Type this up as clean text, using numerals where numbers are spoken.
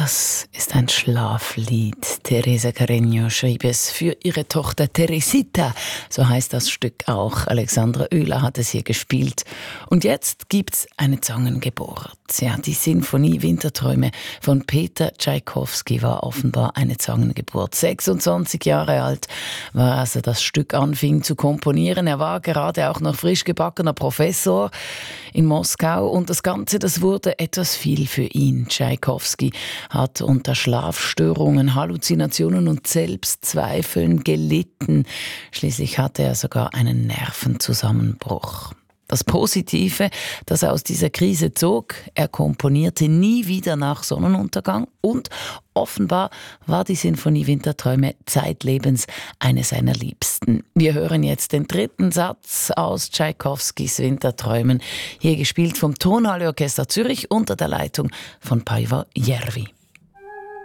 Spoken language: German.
Das ist ein Schlaflied. Teresa Carreño schrieb es für ihre Tochter Teresita. So heißt das Stück auch. Alexandra Oehler hat es hier gespielt. Und jetzt gibt's eine Zangengeburt. Ja, die Sinfonie Winterträume von Peter Tschaikowski war offenbar eine Zangengeburt. 26 Jahre alt war, als er das Stück anfing zu komponieren. Er war gerade auch noch frisch gebackener Professor in Moskau. Und das Ganze, das wurde etwas viel für ihn. Tschaikowski hat unter Schlafstörungen, Halluzinationen und Selbstzweifeln gelitten. Schließlich hatte er sogar einen Nervenzusammenbruch. Das Positive, das er aus dieser Krise zog, er komponierte nie wieder nach Sonnenuntergang und offenbar war die Sinfonie Winterträume zeitlebens eine seiner Liebsten. Wir hören jetzt den dritten Satz aus Tschaikowskis Winterträumen, hier gespielt vom Tonhalle Orchester Zürich unter der Leitung von Paavo Järvi.